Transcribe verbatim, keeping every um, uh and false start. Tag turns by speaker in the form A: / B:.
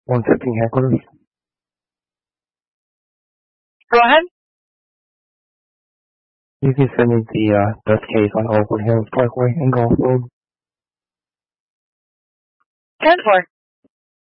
A: One second, hecklers.
B: Go ahead.
A: You can send me the uh, death case on Oakland Hills Parkway in Gulf Road.
B: ten four.